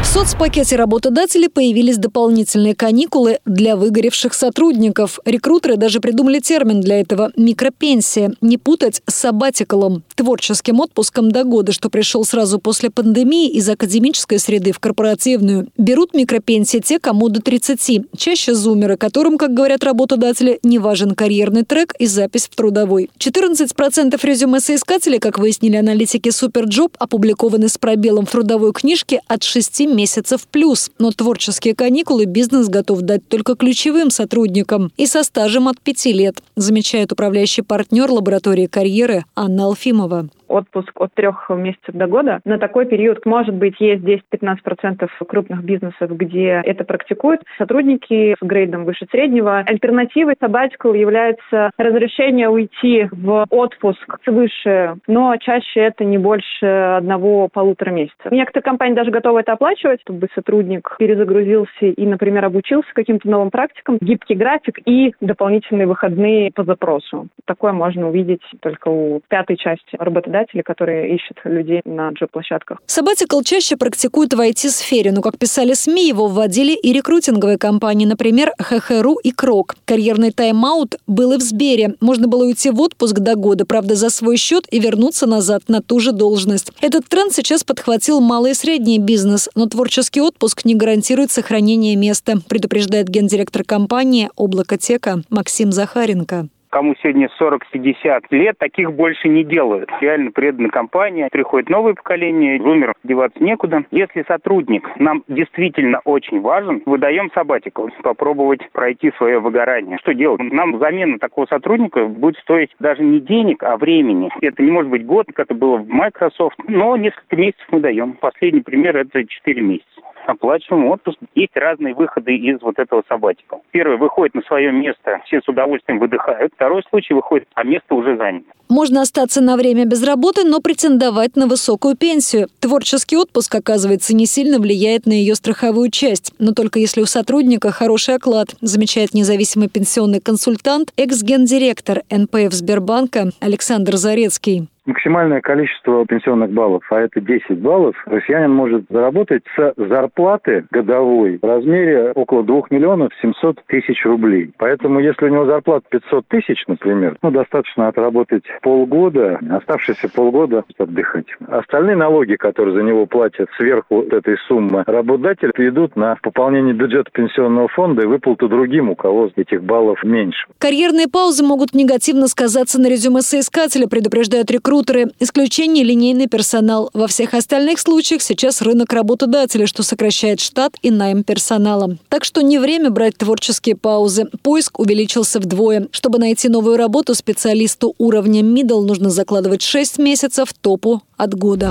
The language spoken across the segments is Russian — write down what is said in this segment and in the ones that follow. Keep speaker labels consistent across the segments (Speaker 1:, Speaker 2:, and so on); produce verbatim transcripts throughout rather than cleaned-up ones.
Speaker 1: В соцпакете работодателей появились дополнительные каникулы для выгоревших сотрудников. Рекрутеры даже придумали термин для этого – микропенсия. Не путать с сабатикалом – творческим отпуском до года, что пришел сразу после пандемии из академической среды в корпоративную. Берут микропенсии те, кому до тридцати. Чаще зумеры, которым, как говорят работодатели, не важен карьерный трек и запись в трудовой. четырнадцать процентов резюме соискателей, как выяснили аналитики Суперджоп, опубликованы с пробелом в трудовой книжке от шести месяцев плюс. Но творческие каникулы бизнес готов дать только ключевым сотрудникам и со стажем от пяти лет, замечает управляющий партнер лаборатории карьеры Анна Алфимова.
Speaker 2: Отпуск от трех месяцев до года. На такой период, может быть, есть десять-пятнадцать процентов крупных бизнесов, где это практикуют. Сотрудники с грейдом выше среднего. Альтернативой sabbatical является разрешение уйти в отпуск свыше, но чаще это не больше одного-полутора месяца. Некоторые компании даже готовы это оплачивать, чтобы сотрудник перезагрузился и, например, обучился каким-то новым практикам. Гибкий график и дополнительные выходные по запросу. Такое можно увидеть только у пятой части работодателей, которые ищут людей на джоб-площадках.
Speaker 1: Sabbatical чаще практикуют в ай ти-сфере, но, как писали СМИ, его вводили и рекрутинговые компании, например, ха ха ру и Крок. Карьерный тайм-аут был и в Сбере. Можно было уйти в отпуск до года, правда, за свой счет и вернуться назад на ту же должность. Этот тренд сейчас подхватил малый и средний бизнес, но творческий отпуск не гарантирует сохранение места, предупреждает гендиректор компании «Облакотека» Максим Захаренко.
Speaker 3: Кому сегодня сорок-пятьдесят лет, таких больше не делают. Реально предана компания, приходит новое поколение, зумер, деваться некуда. Если сотрудник нам действительно очень важен, выдаем sabbatical, попробовать пройти свое выгорание. Что делать? Нам замена такого сотрудника будет стоить даже не денег, а времени. Это не может быть год, как это было в Microsoft, но несколько месяцев мы даем. Последний пример – это четыре месяца. Оплачиваем отпуск. Есть разные выходы из вот этого sabbatical. Первый выходит на свое место, все с удовольствием выдыхают. Второй случай выходит, а место уже занято.
Speaker 1: Можно остаться на время без работы, но претендовать на высокую пенсию. Творческий отпуск, оказывается, не сильно влияет на ее страховую часть. Но только если у сотрудника хороший оклад, замечает независимый пенсионный консультант, экс-гендиректор эн пэ эф Сбербанка Александр Зарецкий.
Speaker 4: Максимальное количество пенсионных баллов, а это десять баллов, россиянин может заработать с зарплаты годовой в размере около двух миллионов семьсот тысяч рублей. Поэтому, если у него зарплата пятьсот тысяч, например, ну, достаточно отработать полгода, оставшиеся полгода отдыхать. Остальные налоги, которые за него платят сверху этой суммы, работодатели идут на пополнение бюджета пенсионного фонда и выплату другим, у кого этих баллов меньше.
Speaker 1: Карьерные паузы могут негативно сказаться на резюме соискателя, предупреждают рекрутеры. Исключение – линейный персонал. Во всех остальных случаях сейчас рынок работодателя, что сокращает штат и найм персонала. Так что не время брать творческие паузы. Поиск увеличился вдвое. Чтобы найти новую работу специалисту уровня middle, нужно закладывать шесть месяцев, топу от года.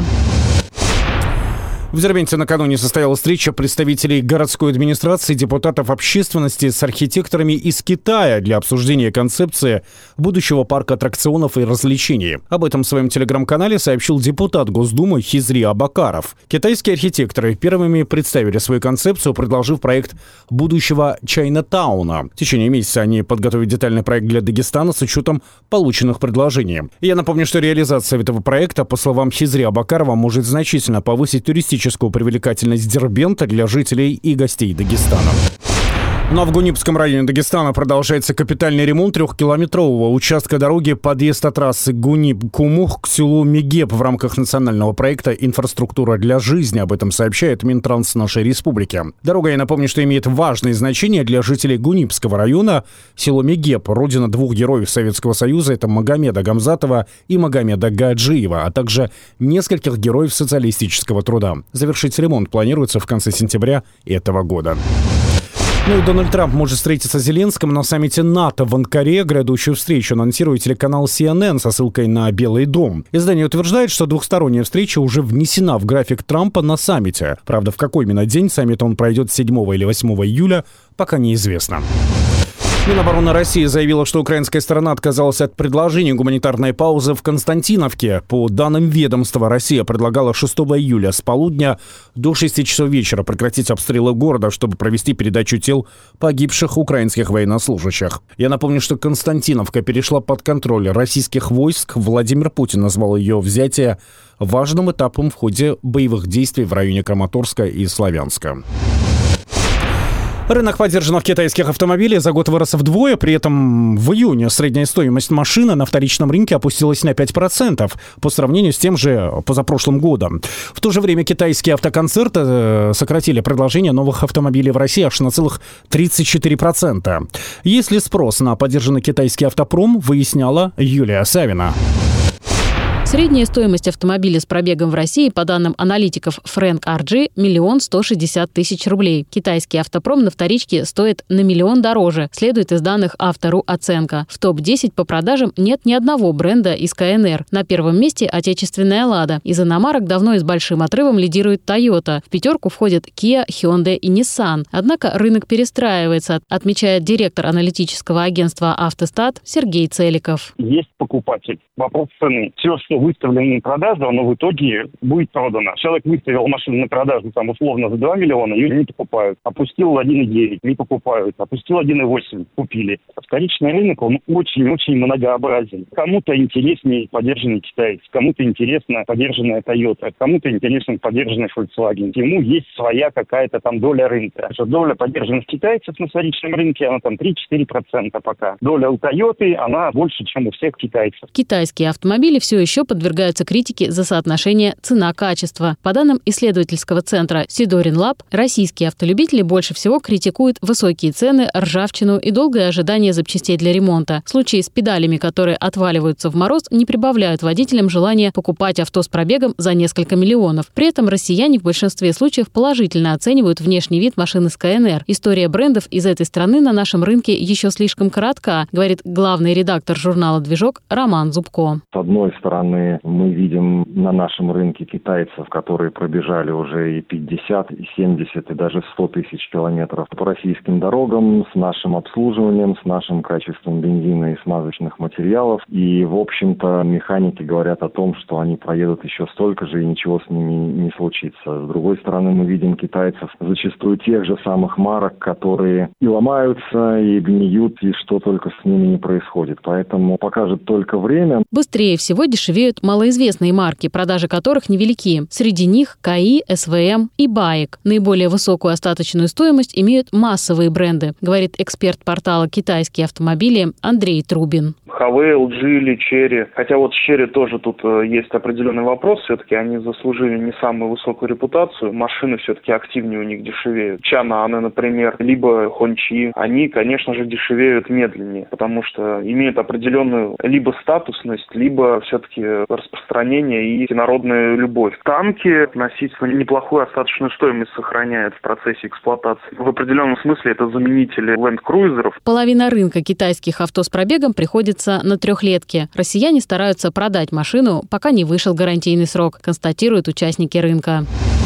Speaker 5: В Дербенте накануне состоялась встреча представителей городской администрации, депутатов общественности с архитекторами из Китая для обсуждения концепции будущего парка аттракционов и развлечений. Об этом в своем телеграм-канале сообщил депутат Госдумы Хизри Абакаров. Китайские архитекторы первыми представили свою концепцию, предложив проект будущего Чайнатауна. В течение месяца они подготовят детальный проект для Дагестана с учетом полученных предложений. И я напомню, что реализация этого проекта, по словам Хизри Абакарова, может значительно повысить туристическую привлекательность Дербента для жителей и гостей Дагестана. Ну а в Гунипском районе Дагестана продолжается капитальный ремонт трехкилометрового участка дороги подъезда трассы Гунип-Кумух к селу Мегеп в рамках национального проекта «Инфраструктура для жизни». Об этом сообщает Минтранс нашей республики. Дорога, я напомню, что имеет важное значение для жителей Гунипского района. Село Мегеп – родина двух героев Советского Союза – это Магомеда Гамзатова и Магомеда Гаджиева, а также нескольких героев социалистического труда. Завершить ремонт планируется в конце сентября этого года. Ну и Дональд Трамп может встретиться с Зеленским на саммите НАТО в Анкаре. Грядущую встречу анонсирует телеканал си эн эн со ссылкой на Белый дом. Издание утверждает, что двухсторонняя встреча уже внесена в график Трампа на саммите. Правда, в какой именно день саммит он пройдет седьмого или восьмого июля, пока неизвестно. Минобороны России заявила, что украинская сторона отказалась от предложения гуманитарной паузы в Константиновке. По данным ведомства, Россия предлагала шестого июля с полудня до шести часов вечера прекратить обстрелы города, чтобы провести передачу тел погибших украинских военнослужащих. Я напомню, что Константиновка перешла под контроль российских войск. Владимир Путин назвал ее взятие важным этапом в ходе боевых действий в районе Краматорска и Славянска. Рынок подержанных китайских автомобилей за год вырос вдвое, при этом в июне средняя стоимость машины на вторичном рынке опустилась на пять процентов по сравнению с тем же позапрошлым годом. В то же время китайские автоконцерны сократили предложение новых автомобилей в России аж на целых тридцать четыре процента. Есть ли спрос на подержанный китайский автопром, выясняла Юлия Савина.
Speaker 6: Средняя стоимость автомобиля с пробегом в России, по данным аналитиков Frank ар джи, миллион сто шестьдесят тысяч рублей. Китайский автопром на вторичке стоит на миллион дороже, следует из данных Автору оценка. В топ десять по продажам нет ни одного бренда из ка эн эр. На первом месте отечественная «Лада». Из иномарок давно и с большим отрывом лидирует Toyota. В пятерку входят Kia, Hyundai и Nissan. Однако рынок перестраивается, отмечает директор аналитического агентства «Автостат» Сергей Целиков.
Speaker 7: Есть покупатель. Вопрос цены. Все, что выставлено на продажу, оно в итоге будет продано. Человек выставил машину на продажу, там, условно, за два миллиона, ее не покупают. Опустил один и девять, не покупают. Опустил один и восемь, купили. Вторичный рынок, он очень-очень многообразен. Кому-то интереснее подержанный китаец, кому-то интересна подержанная Toyota, кому-то интересен подержанный Volkswagen. Ему есть своя какая-то там доля рынка. Что доля подержанных китайцев на вторичном рынке, она там три-четыре процента пока. Доля у Toyota, она больше, чем у всех китайцев.
Speaker 6: Китайские автомобили все еще подвергаются критике за соотношение цена-качество. По данным исследовательского центра Сидорин Лаб, российские автолюбители больше всего критикуют высокие цены, ржавчину и долгое ожидание запчастей для ремонта. Случаи с педалями, которые отваливаются в мороз, не прибавляют водителям желания покупать авто с пробегом за несколько миллионов. При этом россияне в большинстве случаев положительно оценивают внешний вид машины с ка эн эр. История брендов из этой страны на нашем рынке еще слишком коротка, говорит главный редактор журнала «Движок» Роман Зубко.
Speaker 8: С одной стороны, мы видим на нашем рынке китайцев, которые пробежали уже и пятьдесят, и семьдесят, и даже сто тысяч километров по российским дорогам, с нашим обслуживанием, с нашим качеством бензина и смазочных материалов. И, в общем-то, механики говорят о том, что они проедут еще столько же, и ничего с ними не случится. С другой стороны, мы видим китайцев, зачастую тех же самых марок, которые и ломаются, и гниют, и что только с ними не происходит. Поэтому покажет только время.
Speaker 6: Быстрее всего дешевеют малоизвестные марки, продажи которых невелики. Среди них КАИ, эс вэ эм и БАИК. Наиболее высокую остаточную стоимость имеют массовые бренды, говорит эксперт портала «Китайские автомобили» Андрей Трубин.
Speaker 9: Huawei, эл джи или Chery. Хотя вот с Chery тоже тут есть определенный вопрос. Все-таки они заслужили не самую высокую репутацию. Машины все-таки активнее у них дешевеют. Чананы, например, либо Хончи. Они, конечно же, дешевеют медленнее, потому что имеют определенную либо статусность, либо все-таки распространение и народная любовь. Танки относительно неплохую остаточную стоимость сохраняют в процессе эксплуатации. В определенном смысле это заменители ленд-крузеров.
Speaker 6: Половина рынка китайских авто с пробегом приходится на трехлетки. Россияне стараются продать машину, пока не вышел гарантийный срок, констатируют участники рынка.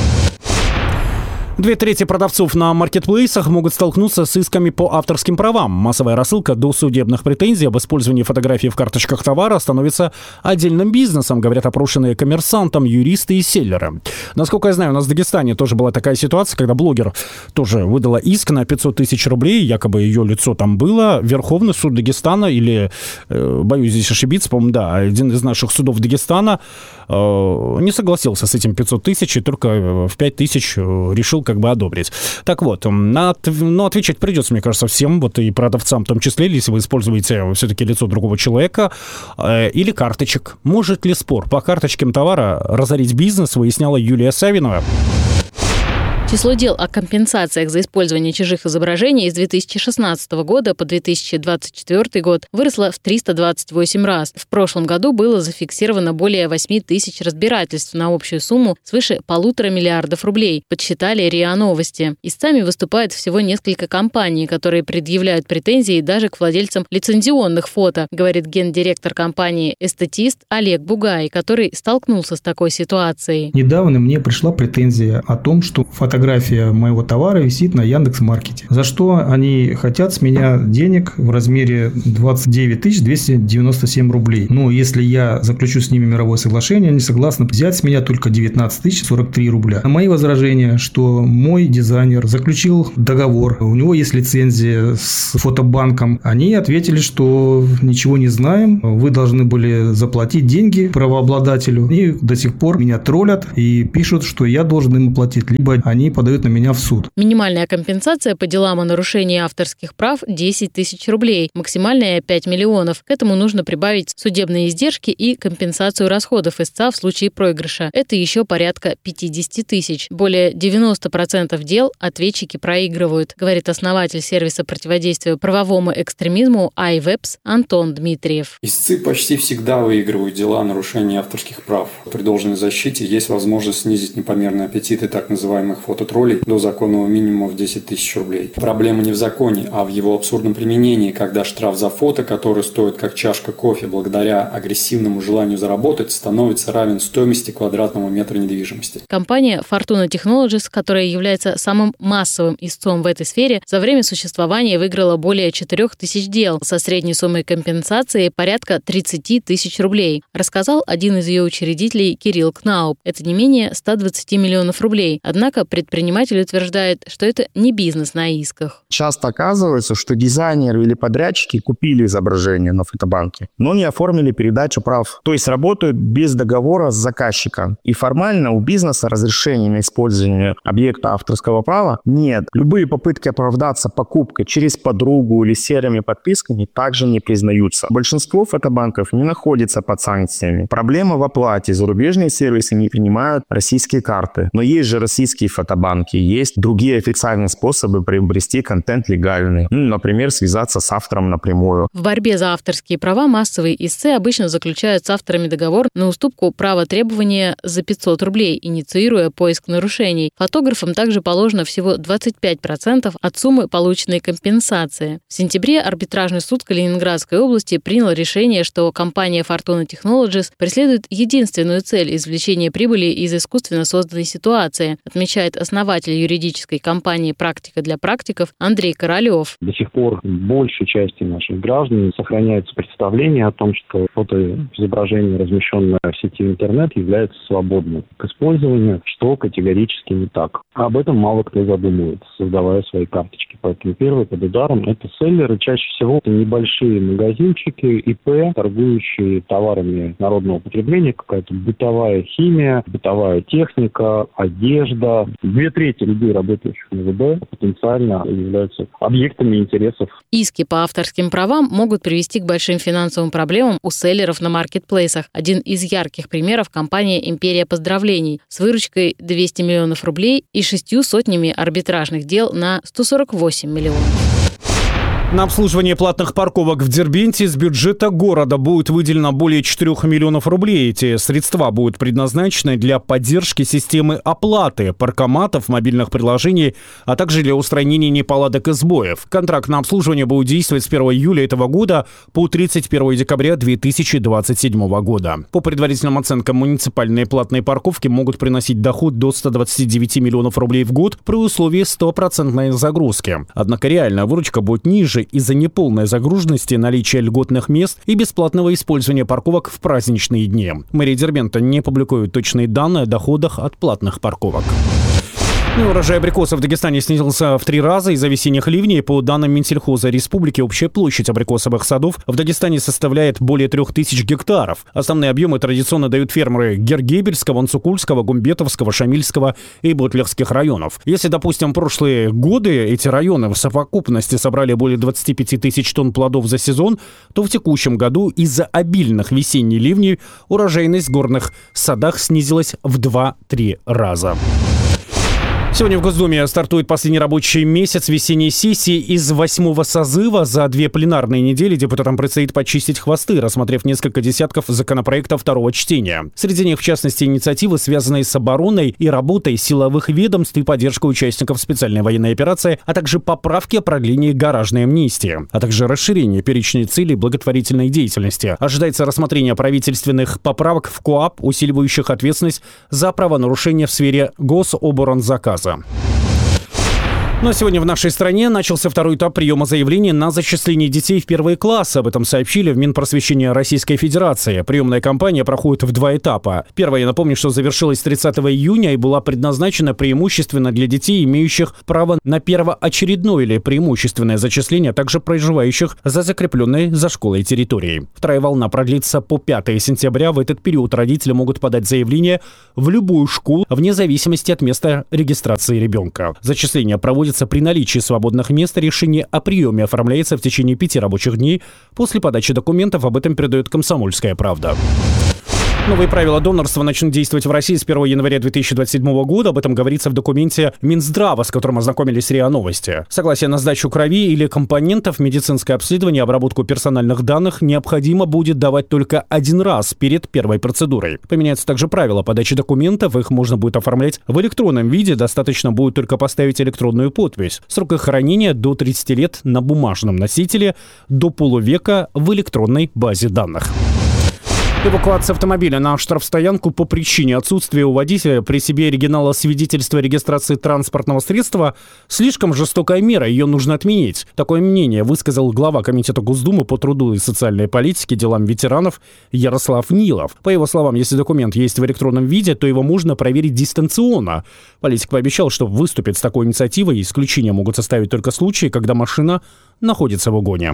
Speaker 5: Две трети продавцов на маркетплейсах могут столкнуться с исками по авторским правам. Массовая рассылка досудебных претензий об использовании фотографий в карточках товара становится отдельным бизнесом, говорят опрошенные коммерсантам, юристы и селлеры. Насколько я знаю, у нас в Дагестане тоже была такая ситуация, когда блогер тоже выдала иск на пятьсот тысяч рублей, якобы ее лицо там было. Верховный суд Дагестана или, э, боюсь здесь ошибиться, по-моему, да, один из наших судов Дагестана э, не согласился с этим пятьсот тысяч и только в пять тысяч решил как бы одобрить. Так вот, на, ну, отвечать придется, мне кажется, всем, вот и продавцам в том числе, если вы используете все-таки лицо другого человека э, или карточек. Может ли спор по карточкам товара разорить бизнес, выясняла Юлия Савинова.
Speaker 6: Число дел о компенсациях за использование чужих изображений с две тысячи шестнадцатого года по две тысячи двадцать четвёртый год выросло в триста двадцать восемь раз. В прошлом году было зафиксировано более восемь тысяч разбирательств на общую сумму свыше полутора миллиардов рублей, подсчитали РИА Новости. Истцами выступает всего несколько компаний, которые предъявляют претензии даже к владельцам лицензионных фото, говорит гендиректор компании «Эстетист» Олег Бугай, который столкнулся с такой ситуацией.
Speaker 10: Недавно мне пришла претензия о том, что фотография фотография моего товара висит на Яндекс.Маркете, за что они хотят с меня денег в размере двадцать девять тысяч двести девяносто семь рублей. Но если я заключу с ними мировое соглашение, они согласны взять с меня только девятнадцать тысяч сорок три рубля. На мои возражения, что мой дизайнер заключил договор, у него есть лицензия с фотобанком, они ответили, что ничего не знаем, вы должны были заплатить деньги правообладателю. И до сих пор меня троллят и пишут, что я должен им оплатить, либо они подают на меня в суд.
Speaker 6: Минимальная компенсация по делам о нарушении авторских прав – десять тысяч рублей, максимальная – пять миллионов. К этому нужно прибавить судебные издержки и компенсацию расходов истца в случае проигрыша. Это еще порядка пятьдесят тысяч. Более девяносто процентов дел ответчики проигрывают, говорит основатель сервиса противодействия правовому экстремизму iWebs Антон Дмитриев.
Speaker 11: Истцы почти всегда выигрывают дела о нарушении авторских прав. При должной защите есть возможность снизить непомерные аппетиты так называемых фототроллей до законного минимума в десять тысяч рублей. Проблема не в законе, а в его абсурдном применении, когда штраф за фото, который стоит как чашка кофе благодаря агрессивному желанию заработать, становится равен стоимости квадратного метра недвижимости.
Speaker 6: Компания Fortuna Technologies, которая является самым массовым истцом в этой сфере, за время существования выиграла более четырех тысяч дел со средней суммой компенсации порядка тридцать тысяч рублей, рассказал один из ее учредителей Кирилл Кнауп. Это не менее ста двадцати миллионов рублей. Однако предприниматель утверждает, что это не бизнес на исках.
Speaker 12: Часто оказывается, что дизайнеры или подрядчики купили изображение на фотобанке, но не оформили передачу прав. То есть работают без договора с заказчиком. И формально у бизнеса разрешения на использование объекта авторского права нет. Любые попытки оправдаться покупкой через подругу или серыми подписками также не признаются. Большинство фотобанков не находится под санкциями. Проблема в оплате. Зарубежные сервисы не принимают российские карты. Но есть же российские фотобанки, есть другие официальные способы приобрести контент легальный. Ну, например, связаться с автором напрямую.
Speaker 6: В борьбе за авторские права массовые истцы обычно заключают с авторами договор на уступку права требования за пятьсот рублей, инициируя поиск нарушений. Фотографам также положено всего двадцать пять процентов от суммы полученной компенсации. В сентябре арбитражный суд Калининградской области принял решение, что компания Fortuna Technologies преследует единственную цель – извлечения прибыли из искусственно созданной ситуации, отмечает основатель юридической компании «Практика для практиков» Андрей Королев.
Speaker 13: До сих пор большей части наших граждан сохраняется представление о том, что фотоизображение, размещенное в сети интернет, является свободным к использованию, что категорически не так. Об этом мало кто задумывается, создавая свои карточки. Поэтому первый под ударом – это селлеры. Чаще всего это небольшие магазинчики, ИП, торгующие товарами народного потребления, какая-то бытовая химия, бытовая техника, одежда. Две трети людей, работающих на ВБ, потенциально являются объектами интересов.
Speaker 6: Иски по авторским правам могут привести к большим финансовым проблемам у селлеров на маркетплейсах. Один из ярких примеров – компания «Империя поздравлений» с выручкой двести миллионов рублей и шестью сотнями арбитражных дел на сто сорок восемь миллионов.
Speaker 5: На обслуживание платных парковок в Дербенте из бюджета города будет выделено более четырёх миллионов рублей. Эти средства будут предназначены для поддержки системы оплаты паркоматов, мобильных приложений, а также для устранения неполадок и сбоев. Контракт на обслуживание будет действовать с первого июля этого года по тридцать первого декабря две тысячи двадцать седьмого года. По предварительным оценкам, муниципальные платные парковки могут приносить доход до ста двадцати девяти миллионов рублей в год при условии стопроцентной загрузки. Однако реальная выручка будет ниже из-за неполной загруженности, наличия льготных мест и бесплатного использования парковок в праздничные дни. Мэрия Дербента не публикует точные данные о доходах от платных парковок. Урожай абрикосов в Дагестане снизился в три раза из-за весенних ливней. По данным Минсельхоза Республики, общая площадь абрикосовых садов в Дагестане составляет более трех тысяч гектаров. Основные объемы традиционно дают фермеры Гергебельского, Ансукульского, Гумбетовского, Шамильского и Бутлехских районов. Если, допустим, в прошлые годы эти районы в совокупности собрали более двадцати пяти тысяч тонн плодов за сезон, то в текущем году из-за обильных весенних ливней урожайность в горных садах снизилась в два-три раза. Сегодня в Госдуме стартует последний рабочий месяц весенней сессии из восьмого созыва. За две пленарные недели депутатам предстоит почистить хвосты, рассмотрев несколько десятков законопроектов второго чтения. Среди них, в частности, инициативы, связанные с обороной и работой силовых ведомств и поддержкой участников специальной военной операции, а также поправки о продлении гаражной амнистии, а также расширение перечня целей благотворительной деятельности. Ожидается рассмотрение правительственных поправок в КоАП, усиливающих ответственность за правонарушения в сфере гособоронзаказа. Ну а сегодня в нашей стране начался второй этап приема заявлений на зачисление детей в первые классы. Об этом сообщили в Минпросвещения Российской Федерации. Приемная кампания проходит в два этапа. Первая, я напомню, что завершилась тридцатого июня и была предназначена преимущественно для детей, имеющих право на первоочередное или преимущественное зачисление, а также проживающих за закрепленной за школой территорией. Вторая волна продлится по пятого сентября. В этот период родители могут подать заявление в любую школу вне зависимости от места регистрации ребенка. Зачисление проводится при наличии свободных мест. Решение о приеме оформляется в течение пяти рабочих дней. После подачи документов об этом передает «Комсомольская правда». Новые правила донорства начнут действовать в России с первого января две тысячи двадцать седьмого года. Об этом говорится в документе Минздрава, с которым ознакомились РИА Новости. Согласие на сдачу крови или компонентов, медицинское обследование, обработку персональных данных необходимо будет давать только один раз перед первой процедурой. Поменяются также правила подачи документов. Их можно будет оформлять в электронном виде. Достаточно будет только поставить электронную подпись. Срок их хранения до тридцати лет на бумажном носителе, до полувека в электронной базе данных. Эвакуация автомобиля на штрафстоянку по причине отсутствия у водителя при себе оригинала свидетельства о регистрации транспортного средства – слишком жестокая мера, ее нужно отменить. Такое мнение высказал глава Комитета Госдумы по труду и социальной политике, делам ветеранов Ярослав Нилов. По его словам, если документ есть в электронном виде, то его можно проверить дистанционно. Политик пообещал, что выступит с такой инициативой. Исключения могут составить только случаи, когда машина находится в угоне.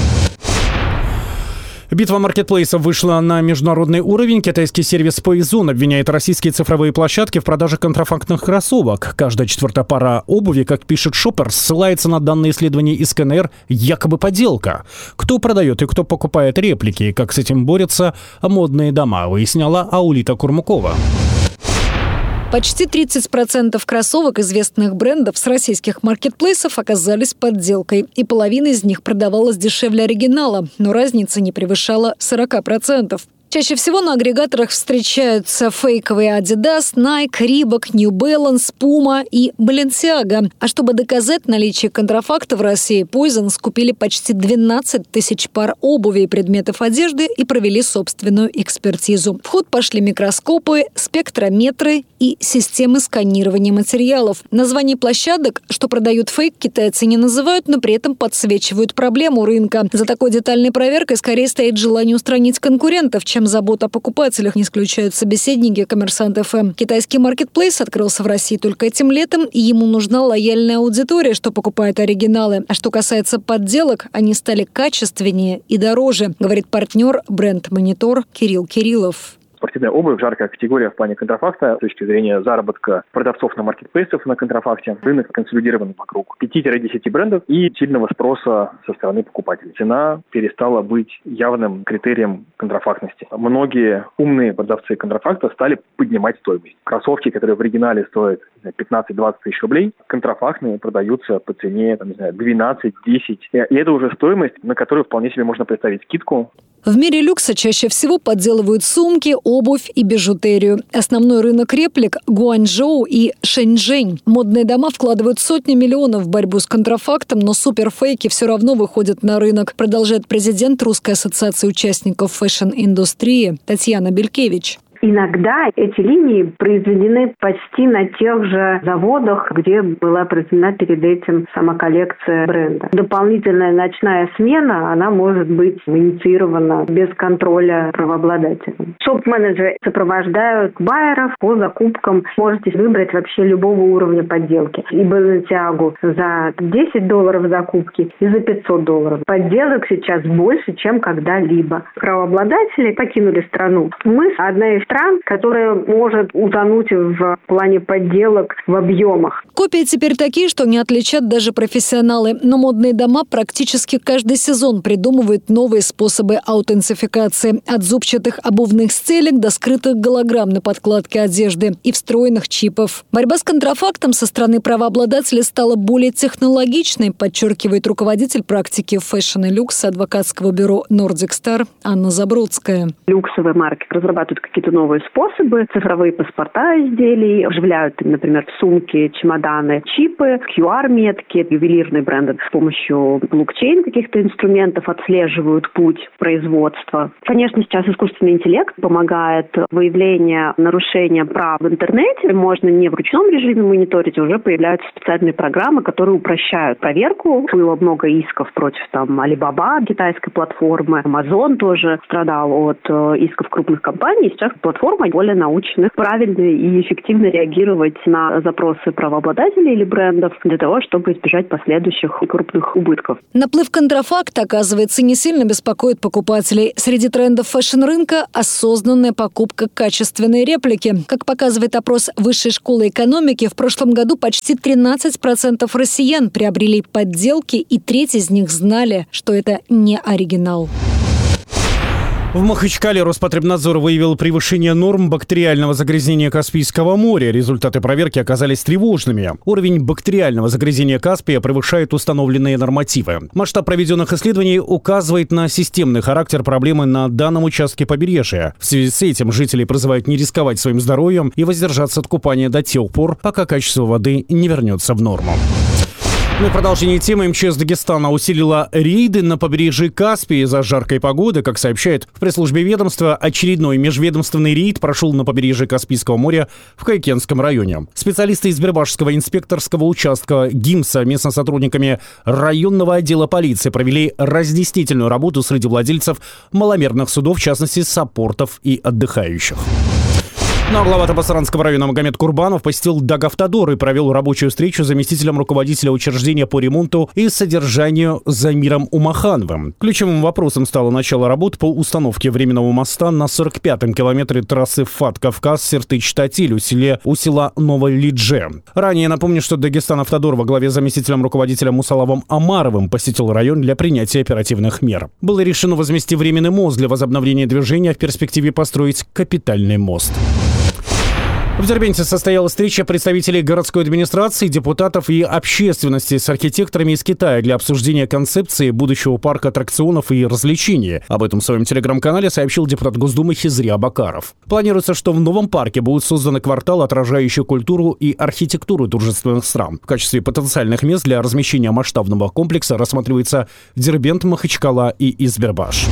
Speaker 5: Битва маркетплейсов вышла на международный уровень. Китайский сервис Poizon обвиняет российские цифровые площадки в продаже контрафактных кроссовок. Каждая четвертая пара обуви, как пишет Shoppers, ссылается на данные исследования из КНР, якобы подделка. Кто продает и кто покупает реплики, и как с этим борются модные дома, выясняла Аулита Курмукова.
Speaker 1: Почти тридцать процентов кроссовок известных брендов с российских маркетплейсов оказались подделкой, и половина из них продавалась дешевле оригинала, но разница не превышала сорок процентов. Чаще всего на агрегаторах встречаются фейковые Adidas, Nike, Reebok, New Balance, Puma и Balenciaga. А чтобы доказать наличие контрафакта в России, Poizon скупили почти двенадцать тысяч пар обуви и предметов одежды и провели собственную экспертизу. В ход пошли микроскопы, спектрометры и системы сканирования материалов. Названий площадок, что продают фейк, китайцы не называют, но при этом подсвечивают проблему рынка. За такой детальной проверкой скорее стоит желание устранить конкурентов, чем забота о покупателях, не исключают собеседники «Коммерсант эф эм». Китайский маркетплейс открылся в России только этим летом, и ему нужна лояльная аудитория, что покупает оригиналы. А что касается подделок, они стали качественнее и дороже, говорит партнер Бренд Монитор Кирилл Кириллов.
Speaker 14: Спортивная обувь – жаркая категория в плане контрафакта. С точки зрения заработка продавцов на маркетплейсах на контрафакте, рынок консолидирован вокруг пяти-десяти брендов и сильного спроса со стороны покупателей. Цена перестала быть явным критерием контрафактности. Многие умные продавцы контрафакта стали поднимать стоимость. Кроссовки, которые в оригинале стоят пятнадцать-двадцать тысяч рублей, контрафактные продаются по цене там, не знаю, двенадцать-десять. И это уже стоимость, на которую вполне себе можно представить скидку.
Speaker 1: В мире люкса чаще всего подделывают сумки, обувь и бижутерию. Основной рынок реплик – Гуанчжоу и Шэньчжэнь. Модные дома вкладывают сотни миллионов в борьбу с контрафактом, но суперфейки все равно выходят на рынок, продолжает президент Русской ассоциации участников фэшн-индустрии Татьяна Белькевич.
Speaker 15: Иногда эти линии произведены почти на тех же заводах, где была произведена перед этим сама коллекция бренда. Дополнительная ночная смена, она может быть инициирована без контроля правообладателя. Шоп-менеджеры сопровождают байеров по закупкам. Можете выбрать вообще любого уровня подделки. И Balenciaga за десять долларов закупки, и за пятьсот долларов. Подделок сейчас больше, чем когда-либо. Правообладатели покинули страну. Мы одна из стран, которая может утонуть в плане подделок в объемах.
Speaker 1: Копии теперь такие, что не отличат даже профессионалы. Но модные дома практически каждый сезон придумывают новые способы аутентификации. От зубчатых обувных стелек до скрытых голограмм на подкладке одежды и встроенных чипов. Борьба с контрафактом со стороны правообладателей стала более технологичной, подчеркивает руководитель практики фэшн и люкс адвокатского бюро Nordic Star Анна Забродская.
Speaker 15: Люксовые марки разрабатывают какие-то новые новые способы, цифровые паспорта изделий, вживляют, например, в сумки, чемоданы, чипы, ку ар-метки, ювелирные бренды с помощью блокчейн каких-то инструментов отслеживают путь производства. Конечно, сейчас искусственный интеллект помогает выявлению нарушения прав в интернете. Можно не в ручном режиме мониторить, уже появляются специальные программы, которые упрощают проверку. Было много исков против там Alibaba, китайской платформы, Amazon тоже страдал от э, исков крупных компаний. Сейчас платформа более научных, правильно и эффективно реагировать на запросы правообладателей или брендов для того, чтобы избежать последующих крупных убытков.
Speaker 1: Наплыв контрафакта, оказывается, не сильно беспокоит покупателей. Среди трендов фэшн-рынка – осознанная покупка качественной реплики. Как показывает опрос Высшей школы экономики, в прошлом году почти тринадцать процентов россиян приобрели подделки, и треть из них знали, что это не оригинал.
Speaker 5: В Махачкале Роспотребнадзор выявил превышение норм бактериального загрязнения Каспийского моря. Результаты проверки оказались тревожными. Уровень бактериального загрязнения Каспия превышает установленные нормативы. Масштаб проведенных исследований указывает на системный характер проблемы на данном участке побережья. В связи с этим жители призывают не рисковать своим здоровьем и воздержаться от купания до тех пор, пока качество воды не вернется в норму. Ну и в продолжении темы МЧС Дагестана усилила рейды на побережье Каспия из-за жаркой погоды. Как сообщает в пресс-службе ведомства, очередной межведомственный рейд прошел на побережье Каспийского моря в Кайкенском районе. Специалисты из Бербашского инспекторского участка ГИМСа совместно с сотрудниками районного отдела полиции провели разъяснительную работу среди владельцев маломерных судов, в частности, саппортов и отдыхающих. Ну а глава Табасаранского района Магомед Курбанов посетил Дагавтодор и провел рабочую встречу с заместителем руководителя учреждения по ремонту и содержанию Замиром Умахановым. Ключевым вопросом стало начало работ по установке временного моста на сорок пятом километре трассы Фат-Кавказ-Сертыч-Татиль у, селе, у села Новолидже. Ранее напомню, что Дагестан-Автодор во главе с заместителем руководителя Мусалавом Амаровым посетил район для принятия оперативных мер. Было решено возвести временный мост для возобновления движения, в перспективе построить капитальный мост. В Дербенте состоялась встреча представителей городской администрации, депутатов и общественности с архитекторами из Китая для обсуждения концепции будущего парка аттракционов и развлечений. Об этом в своем телеграм-канале сообщил депутат Госдумы Хизри Абакаров. Планируется, что в новом парке будут созданы кварталы, отражающие культуру и архитектуру дружественных стран. В качестве потенциальных мест для размещения масштабного комплекса рассматривается Дербент, Махачкала и Избербаш.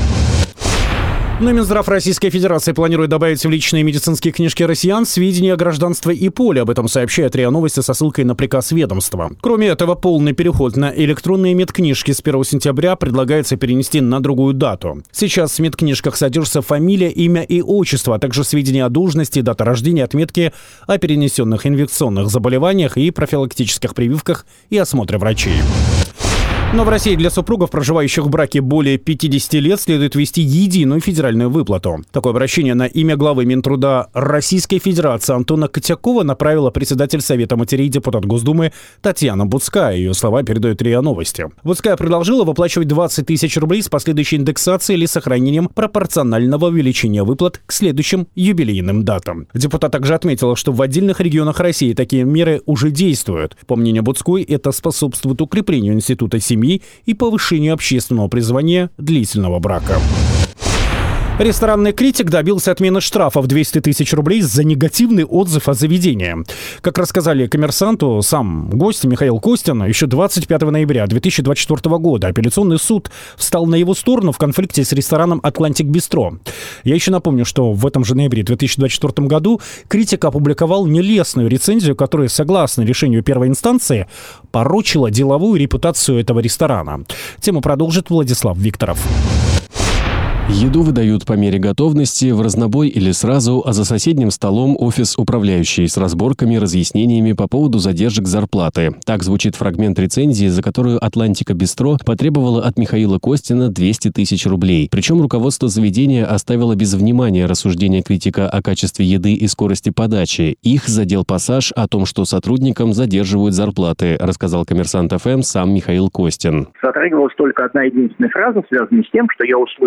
Speaker 5: Но Минздрав Российской Федерации планирует добавить в личные медицинские книжки россиян сведения о гражданстве и поле. Об этом сообщает РИА Новости со ссылкой на приказ ведомства. Кроме этого, полный переход на электронные медкнижки с первого сентября предлагается перенести на другую дату. Сейчас в медкнижках содержится фамилия, имя и отчество, а также сведения о должности, дата рождения, отметки о перенесенных инфекционных заболеваниях и профилактических прививках и осмотре врачей. Но в России для супругов, проживающих в браке более пятидесяти лет, следует ввести единую федеральную выплату. Такое обращение на имя главы Минтруда Российской Федерации Антона Котякова направила председатель Совета матерей, депутат Госдумы Татьяна Буцкая. Ее слова передают РИА Новости. Буцкая предложила выплачивать двадцать тысяч рублей с последующей индексацией или сохранением пропорционального увеличения выплат к следующим юбилейным датам. Депутат также отметила, что в отдельных регионах России такие меры уже действуют. По мнению Буцкой, это способствует укреплению института семьи и повышению общественного призвания длительного брака. Ресторанный критик добился отмены штрафа в двести тысяч рублей за негативный отзыв о заведении. Как рассказали «Коммерсанту», сам гость Михаил Костин, еще двадцать пятого ноября две тысячи двадцать четвёртого года апелляционный суд встал на его сторону в конфликте с рестораном «Атлантик Бистро». Я еще напомню, что в этом же ноябре две тысячи двадцать четвёртом году критик опубликовал нелестную рецензию, которая, согласно решению первой инстанции, порочила деловую репутацию этого ресторана. Тему продолжит Владислав Викторов.
Speaker 16: Еду выдают по мере готовности, в разнобой или сразу, а за соседним столом офис управляющий с разборками, разъяснениями по поводу задержек зарплаты. Так звучит фрагмент рецензии, за которую «Атлантика Бистро» потребовала от Михаила Костина двести тысяч рублей. Причем руководство заведения оставило без внимания рассуждения критика о качестве еды и скорости подачи. Их задел пассаж о том, что сотрудникам задерживают зарплаты, рассказал «Коммерсант ФМ» сам Михаил Костин.
Speaker 17: Затрагивалась только одна единственная фраза, связанная с тем, что я услышал. Я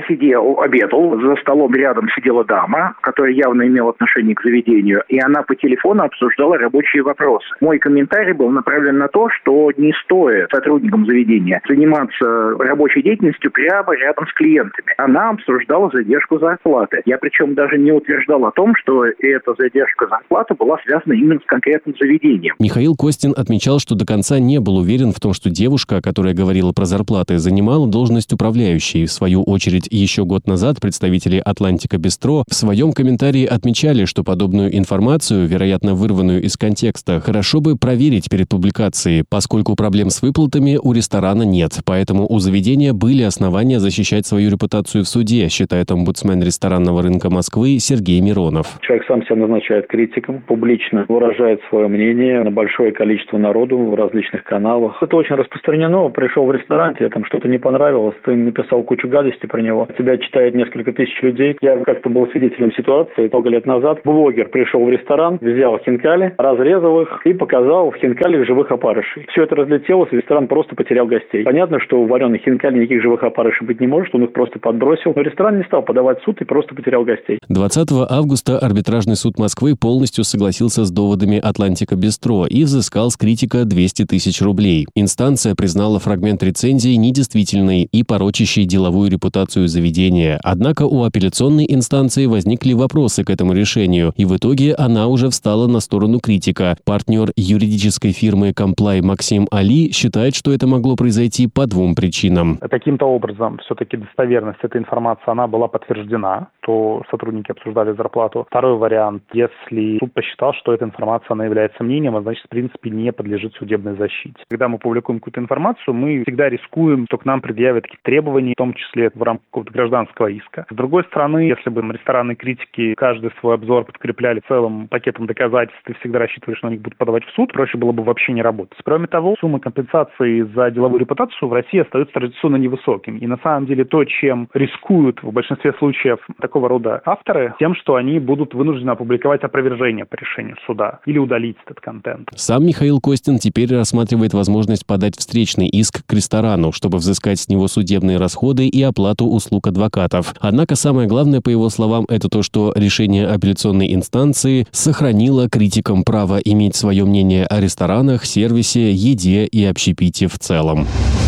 Speaker 17: сидел, обедал, за столом рядом сидела дама, которая явно имела отношение к заведению, и она по телефону обсуждала рабочие вопросы. Мой комментарий был направлен на то, что не стоит сотрудникам заведения заниматься рабочей деятельностью прямо рядом с клиентами. Она обсуждала задержку зарплаты. Я причем даже не утверждал о том, что эта задержка зарплаты была связана именно с конкретным заведением.
Speaker 16: Михаил Костин отмечал, что до конца не был уверен в том, что девушка, которая говорила про зарплаты, занимала должность управляющей. В свою очередь, еще год назад представители Атлантика Бистро в своем комментарии отмечали, что подобную информацию, вероятно, вырванную из контекста, хорошо бы проверить перед публикацией, поскольку проблем с выплатами у ресторана нет. Поэтому у заведения были основания защищать свою репутацию в суде, считает омбудсмен ресторанного рынка Москвы Сергей Миронов.
Speaker 4: Человек сам себя назначает критиком, публично выражает свое мнение на большое количество народу в различных каналах. Это очень распространено. Пришел в ресторан, тебе там что-то не понравилось, ты написал кучу гадостей про него. Тебя читает несколько тысяч людей. Я как-то был свидетелем ситуации много лет назад. Блогер пришел в ресторан, взял хинкали, разрезал их и показал в хинкалях живых опарышей. Все это разлетелось, ресторан просто потерял гостей. Понятно, что у вареных хинкали никаких живых опарышей быть не может, он их просто подбросил. Но ресторан не стал подавать в суд и просто потерял гостей.
Speaker 16: двадцатого августа арбитражный суд Москвы полностью согласился с доводами Атлантика Бистро и взыскал с критика двести тысяч рублей. Инстанция признала фрагмент рецензии недействительной и порочащей деловую репутацию заведения. Однако у апелляционной инстанции возникли вопросы к этому решению, и в итоге она уже встала на сторону критика. Партнер юридической фирмы Comply Максим Али считает, что это могло произойти по двум причинам.
Speaker 18: Каким-то образом все-таки достоверность этой информации, она была подтверждена, то сотрудники обсуждали зарплату. Второй вариант, если суд посчитал, что эта информация, она является мнением, а значит, в принципе, не подлежит судебной защите. Когда мы публикуем какую-то информацию, мы всегда рискуем, что к нам предъявят какие-то требования, в том числе в рамках какого-то гражданского иска. С другой стороны, если бы ресторанные критики каждый свой обзор подкрепляли целым пакетом доказательств и всегда рассчитывали, что они будут подавать в суд, проще было бы вообще не работать. Кроме того, суммы компенсации за деловую репутацию в России остаются традиционно невысокими. И на самом деле то, чем рискуют в большинстве случаев такого рода авторы, тем, что они будут вынуждены опубликовать опровержение по решению суда или удалить этот контент.
Speaker 16: Сам Михаил Костин теперь рассматривает возможность подать встречный иск к ресторану, чтобы взыскать с него судебные расходы и оплату услуг адвокатов. Однако самое главное, по его словам, это то, что решение апелляционной инстанции сохранило критикам право иметь свое мнение о ресторанах, сервисе, еде и общепите в целом.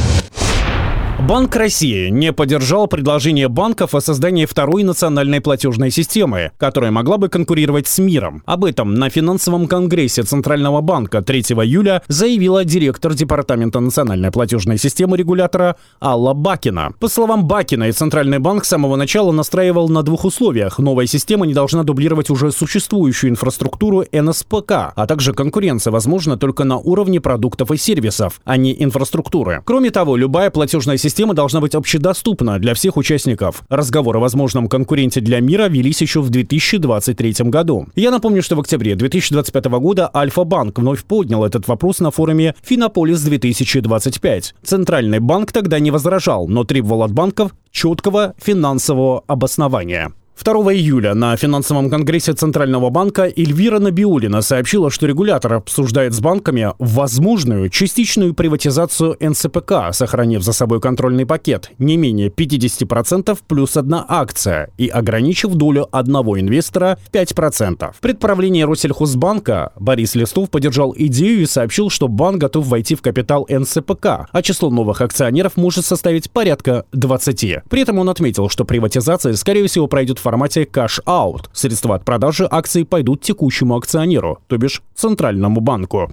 Speaker 5: Банк России не поддержал предложение банков о создании второй национальной платежной системы, которая могла бы конкурировать с МИРом. Об этом на финансовом конгрессе Центрального банка третьего июля заявила директор Департамента национальной платежной системы регулятора Алла Бакина. По словам Бакиной, Центральный банк с самого начала настраивал на двух условиях. Новая система не должна дублировать уже существующую инфраструктуру эн эс пэ ка, а также конкуренция возможна только на уровне продуктов и сервисов, а не инфраструктуры. Кроме того, любая платежная система Система должна быть общедоступна для всех участников. Разговоры о возможном конкуренте для МИРа велись еще в две тысячи двадцать третьем году. Я напомню, что в октябре две тысячи двадцать пятого года Альфа-банк вновь поднял этот вопрос на форуме «Финополис две тысячи двадцать пять». Центральный банк тогда не возражал, но требовал от банков четкого финансового обоснования. второго июля на финансовом конгрессе Центрального банка Эльвира Набиуллина сообщила, что регулятор обсуждает с банками возможную частичную приватизацию эн цэ пэ ка, сохранив за собой контрольный пакет не менее пятьдесят процентов плюс одна акция и ограничив долю одного инвестора в пять процентов. В предправлении Россельхозбанка Борис Листов поддержал идею и сообщил, что банк готов войти в капитал эн цэ пэ ка, а число новых акционеров может составить порядка двадцати. При этом он отметил, что приватизация, скорее всего, пройдет в формате кэш-аут. Средства от продажи акций пойдут текущему акционеру, то бишь Центральному банку.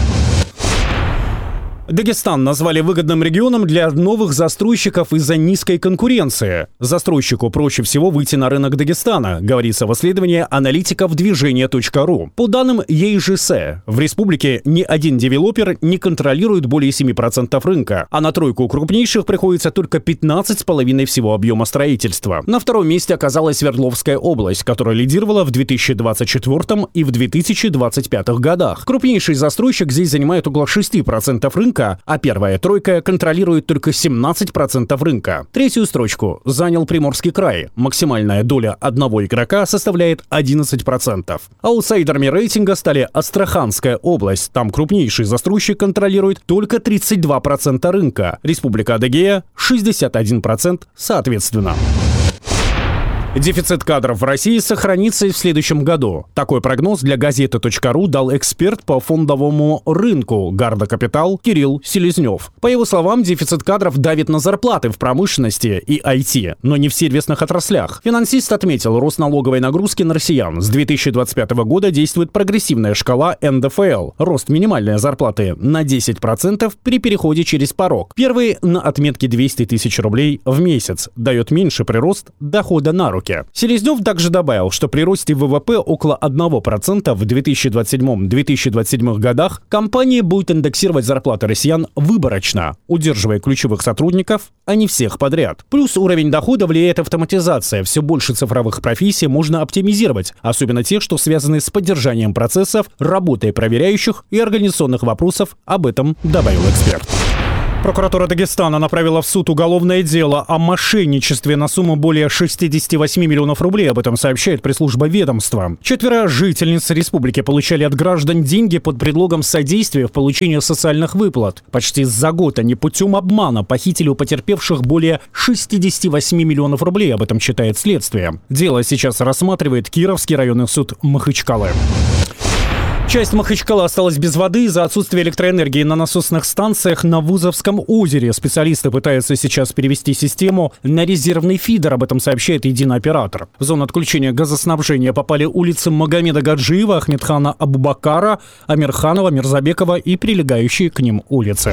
Speaker 5: Дагестан назвали выгодным регионом для новых застройщиков из-за низкой конкуренции. Застройщику проще всего выйти на рынок Дагестана, говорится в исследовании аналитиков движения точка ру. По данным и эй джи эс, в республике ни один девелопер не контролирует более семи процентов рынка, а на тройку крупнейших приходится только пятнадцать целых пять десятых всего объема строительства. На втором месте оказалась Свердловская область, которая лидировала в две тысячи двадцать четвёртом и в две тысячи двадцать пятом годах. Крупнейший застройщик здесь занимает около шести процентов рынка, а первая тройка контролирует только семнадцать процентов рынка. Третью строчку занял Приморский край. Максимальная доля одного игрока составляет одиннадцать процентов. Аутсайдерами рейтинга стали Астраханская область. Там крупнейший застройщик контролирует только тридцать два процента рынка. Республика Адыгея – шестьдесят один процент соответственно. Дефицит кадров в России сохранится и в следующем году. Такой прогноз для газеты точка ру дал эксперт по фондовому рынку Гарда Капитал Кирилл Селезнев. По его словам, дефицит кадров давит на зарплаты в промышленности и ай ти, но не в сервисных отраслях. Финансист отметил рост налоговой нагрузки на россиян. С две тысячи двадцать пятого года действует прогрессивная шкала эн дэ эф эл. Рост минимальной зарплаты на десять процентов при переходе через порог. Первый на отметке двести тысяч рублей в месяц дает меньший прирост дохода на руки. Селезнев также добавил, что при росте вэ вэ пэ около одного процента в две тысячи двадцать седьмом — две тысячи двадцать седьмом годах компания будет индексировать зарплаты россиян выборочно, удерживая ключевых сотрудников, а не всех подряд. Плюс уровень дохода влияет автоматизация. Все больше цифровых профессий можно оптимизировать, особенно те, что связаны с поддержанием процессов, работой проверяющих и организационных вопросов. Об этом добавил эксперт. Прокуратура Дагестана направила в суд уголовное дело о мошенничестве на сумму более шестьдесят восемь миллионов рублей. Об этом сообщает пресс-служба ведомства. Четверо жительниц республики получали от граждан деньги под предлогом содействия в получении социальных выплат. Почти за год они путем обмана похитили у потерпевших более шестьдесят восемь миллионов рублей. Об этом читает следствие. Дело сейчас рассматривает Кировский районный суд Махачкалы. Часть Махачкалы осталась без воды из-за отсутствия электроэнергии на насосных станциях на Вузовском озере. Специалисты пытаются сейчас перевести систему на резервный фидер. Об этом сообщает единый оператор. В зону отключения газоснабжения попали улицы Магомеда Гаджиева, Ахмедхана Абубакара, Амирханова, Мирзабекова и прилегающие к ним улицы.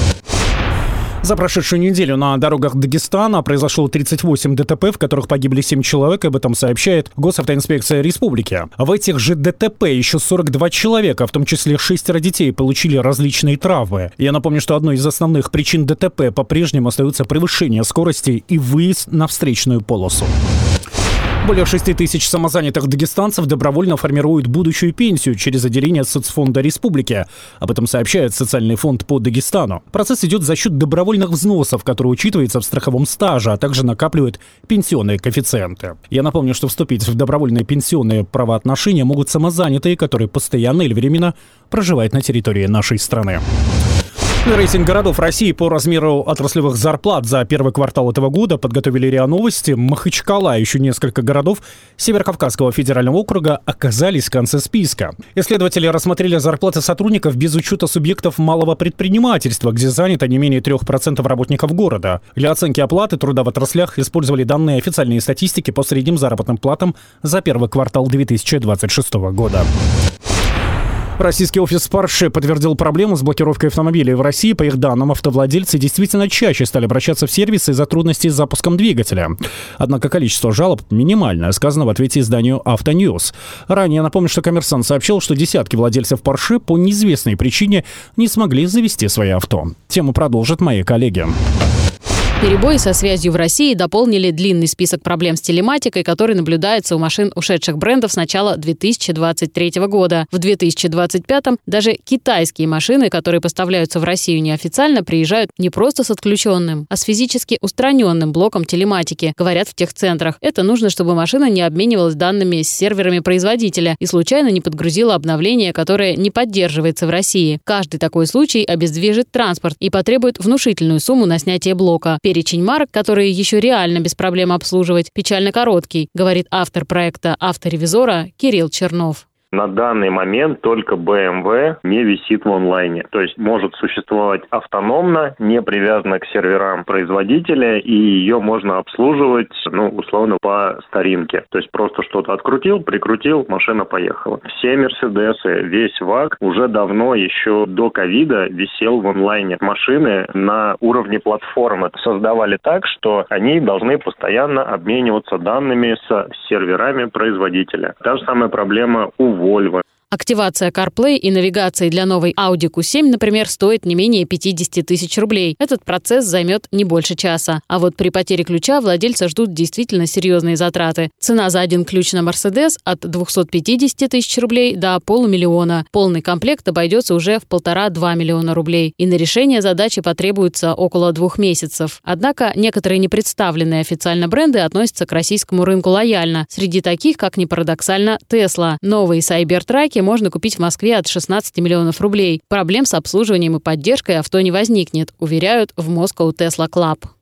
Speaker 5: За прошедшую неделю на дорогах Дагестана произошло тридцать восемь дэ тэ пэ, в которых погибли семь человек. Об этом сообщает Госавтоинспекция республики. В этих же дэ тэ пэ еще сорок два человека, в том числе шестеро детей, получили различные травмы. Я напомню, что одной из основных причин дэ тэ пэ по-прежнему остается превышение скорости и выезд на встречную полосу. Более шести тысяч самозанятых дагестанцев добровольно формируют будущую пенсию через отделение соцфонда республики. Об этом сообщает Социальный фонд по Дагестану. Процесс идет за счет добровольных взносов, которые учитываются в страховом стаже, а также накапливают пенсионные коэффициенты. Я напомню, что вступить в добровольные пенсионные правоотношения могут самозанятые, которые постоянно или временно проживают на территории нашей страны. Рейтинг городов России по размеру отраслевых зарплат за первый квартал этого года подготовили РИА Новости. Махачкала и еще несколько городов Северокавказского федерального округа оказались в конце списка. Исследователи рассмотрели зарплаты сотрудников без учета субъектов малого предпринимательства, где занято не менее трех процентов работников города. Для оценки оплаты труда в отраслях использовали данные официальной статистики по средним заработным платам за первый квартал две тысячи двадцать шестого года. Российский офис Porsche подтвердил проблему с блокировкой автомобилей в России. По их данным, автовладельцы действительно чаще стали обращаться в сервисы из-за трудностей с запуском двигателя. Однако количество жалоб минимальное, сказано в ответе изданию «Автоньюз». Ранее напомню, что «Коммерсант» сообщил, что десятки владельцев Porsche по неизвестной причине не смогли завести свои авто. Тему продолжат мои коллеги.
Speaker 6: Перебои со связью в России дополнили длинный список проблем с телематикой, который наблюдается у машин ушедших брендов с начала две тысячи двадцать третьего года. В две тысячи двадцать пятом даже китайские машины, которые поставляются в Россию неофициально, приезжают не просто с отключенным, а с физически устраненным блоком телематики, говорят в техцентрах. Это нужно, чтобы машина не обменивалась данными с серверами производителя и случайно не подгрузила обновление, которое не поддерживается в России. Каждый такой случай обездвижит транспорт и потребует внушительную сумму на снятие блока. Перечень марок, которые еще реально без проблем обслуживать, печально короткий, говорит автор проекта авторевизора Кирилл Чернов.
Speaker 19: На данный момент только бэ эм вэ не висит в онлайне. То есть может существовать автономно, не привязана к серверам производителя, и ее можно обслуживать, ну, условно, по старинке. То есть просто что-то открутил, прикрутил, машина поехала. Все Мерседесы, весь ВАГ уже давно, еще до ковида, висел в онлайне. Машины на уровне платформы создавали так, что они должны постоянно обмениваться данными с серверами производителя. Та же самая проблема у Volvo.
Speaker 6: Активация CarPlay и навигации для новой Audi кью семь, например, стоит не менее пятьдесят тысяч рублей. Этот процесс займет не больше часа. А вот при потере ключа владельца ждут действительно серьезные затраты. Цена за один ключ на Mercedes от двухсот пятидесяти тысяч рублей до полумиллиона. Полный комплект обойдется уже в полтора-два миллиона рублей. И на решение задачи потребуется около двух месяцев. Однако некоторые непредставленные официально бренды относятся к российскому рынку лояльно. Среди таких, как ни парадоксально, Tesla. Новые Cybertruck можно купить в Москве от шестнадцати миллионов рублей. Проблем с обслуживанием и поддержкой авто не возникнет, уверяют в Moscow Tesla Club.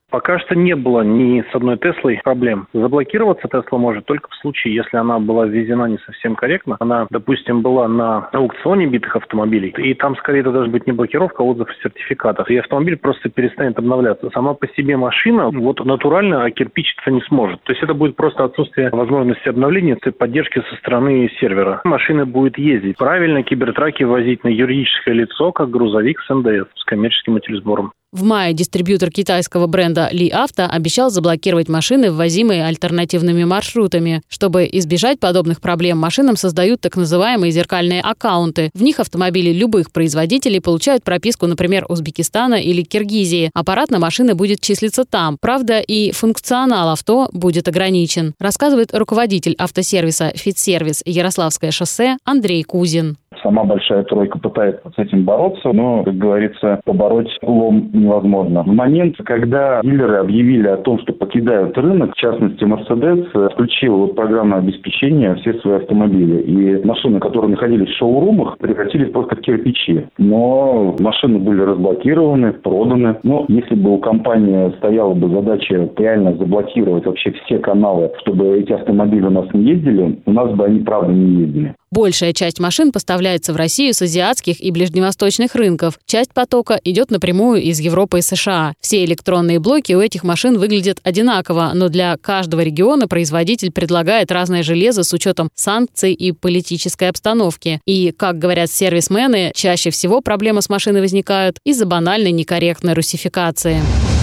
Speaker 13: Пока что не было ни с одной Теслой проблем. Заблокироваться Тесла может только в случае, если она была ввезена не совсем корректно. Она, допустим, была на аукционе битых автомобилей, и там скорее это должна быть не блокировка, а отзыв сертификатов. И автомобиль просто перестанет обновляться. Сама по себе машина вот натурально окирпичиться не сможет. То есть это будет просто отсутствие возможности обновления и поддержки со стороны сервера. Машина будет ездить. Правильно кибертраки возить на юридическое лицо, как грузовик с эн дэ эс, с коммерческим утилизбором.
Speaker 6: В мае дистрибьютор китайского бренда Ли Авто обещал заблокировать машины, ввозимые альтернативными маршрутами. Чтобы избежать подобных проблем, машинам создают так называемые зеркальные аккаунты. В них автомобили любых производителей получают прописку, например, Узбекистана или Киргизии. Аппарат на машины будет числиться там. Правда, и функционал авто будет ограничен, рассказывает руководитель автосервиса «Фитсервис» Ярославское шоссе Андрей Кузин.
Speaker 20: Сама большая тройка пытается с этим бороться, но, как говорится, побороть лом невозможно. В момент, когда дилеры объявили о том, что покидают рынок, в частности, Mercedes включил вот программное обеспечение все свои автомобили. И машины, которые находились в шоурумах, превратились просто в кирпичи. Но машины были разблокированы, проданы. Но если бы у компании стояла бы задача реально заблокировать вообще все каналы, чтобы эти автомобили у нас не ездили, у нас бы они, правда, не ездили.
Speaker 6: Большая часть машин поставляется в Россию с азиатских и ближневосточных рынков. Часть потока идет напрямую из Европы и США. Все электронные блоки у этих машин выглядят одинаково, но для каждого региона производитель предлагает разное железо с учетом санкций и политической обстановки. И, как говорят сервисмены, чаще всего проблемы с машиной возникают из-за банальной некорректной русификации.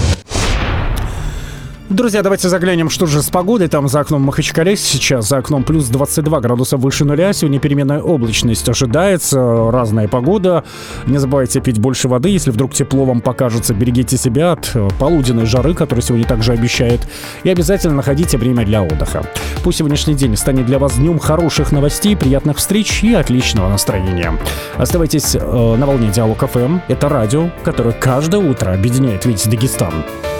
Speaker 5: Друзья, давайте заглянем, что же с погодой. Там за окном Махачкале сейчас за окном плюс двадцать два градуса выше нуля. Сегодня переменная облачность ожидается, разная погода. Не забывайте пить больше воды, если вдруг тепло вам покажется. Берегите себя от полуденной жары, которая сегодня также обещает. И обязательно находите время для отдыха. Пусть сегодняшний день станет для вас днем хороших новостей, приятных встреч и отличного настроения. Оставайтесь э, на волне Диалог эф эм. Это радио, которое каждое утро объединяет весь Дагестан.